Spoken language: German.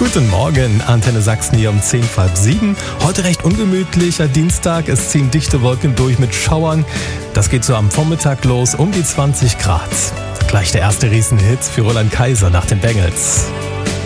Guten Morgen, Antenne Sachsen hier um 6:10. Heute recht ungemütlicher Dienstag. Es ziehen dichte Wolken durch mit Schauern. Das geht so am Vormittag los, um die 20 Grad. Gleich der erste Riesenhit für Roland Kaiser nach den Bengals.